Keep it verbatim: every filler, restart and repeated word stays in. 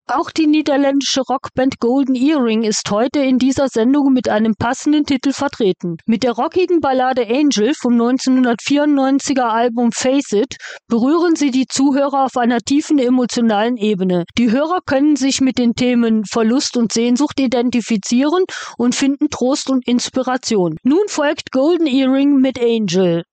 Auch die niederländische Rockband Golden Earring ist heute in dieser Sendung mit einem passenden Titel vertreten. Mit der rockigen Ballade Angel vom neunzehnhundertvierundneunziger Album Face It berühren sie die Zuhörer auf einer tiefen emotionalen Ebene. Die Hörer können sich mit den Themen Verlust und Sehnsucht identifizieren und finden Trost und Inspiration. Nun folgt Golden Earring mit Angel.